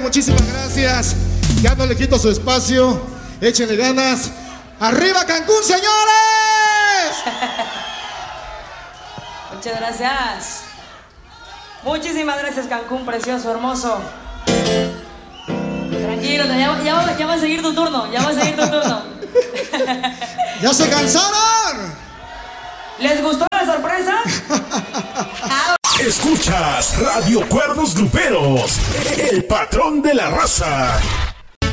muchísimas gracias. Ya no le quito su espacio. Échenle ganas. ¡Arriba Cancún, señores! Muchas gracias. Muchísimas gracias, Cancún, precioso, hermoso. Tranquilo, ya va a seguir tu turno. Ya va a seguir tu turno. ¡Ya se cansaron! ¿Les gustó la sorpresa? Escuchas Radio Cuernos Gruperos, el patrón de la raza.